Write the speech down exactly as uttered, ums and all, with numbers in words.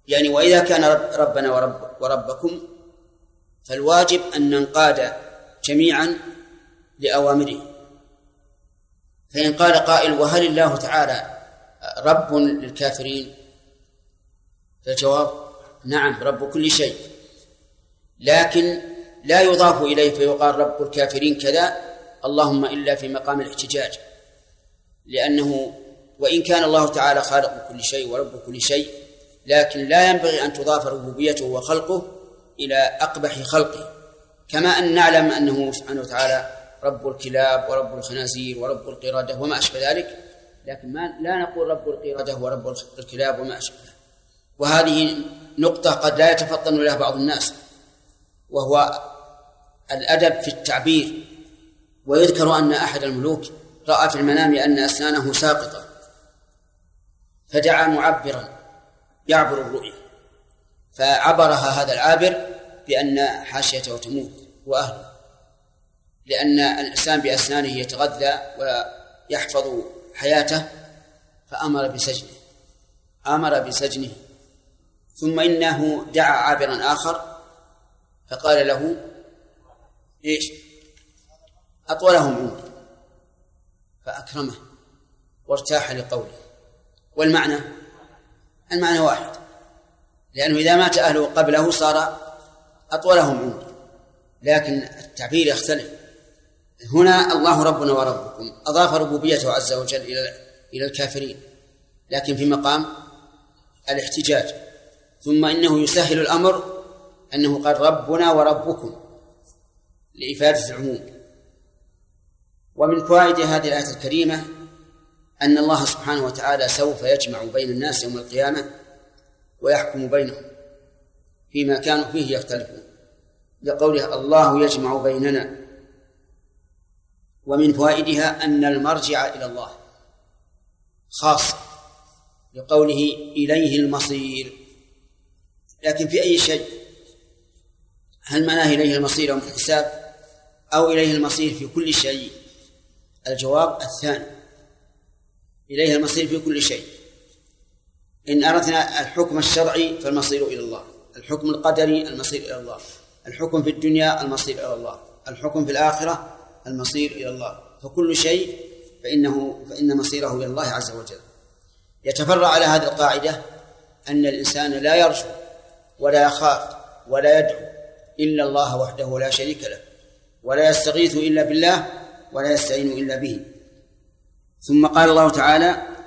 يعني وإذا كان رب ربنا ورب وربكم فالواجب أن ننقاد جميعا لأوامره. فإن قال قائل: وهل الله تعالى رب للكافرين؟ فالجواب: نعم، رب كل شيء، لكن لا يضاف إليه فيقال رب الكافرين كذا اللهم إلا في مقام الاحتجاج، لأنه وإن كان الله تعالى خالق كل شيء ورب كل شيء، لكن لا ينبغي أن تضاف ربوبيته وخلقه إلى أقبح خلقه، كما أن نعلم أنه سبحانه وتعالى رب الكلاب ورب الخنازير ورب القردة وما أشبه ذلك، لكن ما لا نقول رب القردة ورب الكلاب وما أشبه ذلك. وهذه نقطة قد لا يتفطن لها بعض الناس، وهو الأدب في التعبير. ويذكر أن أحد الملوك رأى في المنام أن أسنانه ساقطة، فدعا معبرا يعبر الرؤيا، فعبرها هذا العابر بأن حاشيته تموت وأهله، لأن الإنسان بأسنانه يتغذى ويحفظ حياته، فأمر بسجنه أمر بسجنه ثم إنه دعا عابرا آخر فقال له: إيش؟ أطولهم عمرا، فأكرمه وارتاح لقوله. والمعنى المعنى واحد، لأنه إذا مات أهله قبله صار أطولهم عمرا، لكن التعبير يختلف. هنا الله ربنا وربكم أضاف ربوبيته عز وجل إلى إلى الكافرين، لكن في مقام الاحتجاج. ثم إنه يسهل الأمر أنه قال ربنا وربكم لإفادة العموم. ومن فوائد هذه الآية الكريمة أن الله سبحانه وتعالى سوف يجمع بين الناس يوم القيامة ويحكم بينهم فيما كانوا فيه يختلفون، لقوله الله يجمع بيننا. ومن فوائدها أن المرجع إلى الله خاصة، لقوله إليه المصير. لكن في أي شيء؟ هل معناه إليه المصير يوم الحساب أو إليه المصير في كل شيء؟ الجواب الثاني، إليه المصير في كل شيء. إن أردنا الحكم الشرعي فالمصير إلى الله، الحكم القدري المصير إلى الله، الحكم في الدنيا المصير إلى الله، الحكم في الآخرة المصير إلى الله. فكل شيء فإنه فإن مصيره إلى الله عز وجل. يتفرع على هذه القاعدة أن الإنسان لا يرجو ولا يخاف ولا يدعو إلا الله وحده لا شريك له، ولا يستغيث إلا بالله ولا يستعين إلا به. ثم قال الله تعالى: